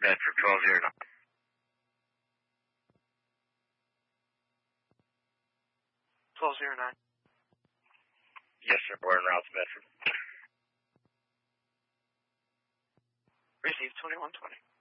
Medford 1209. Yes, sir. We're en route to Medford. Receive 2120.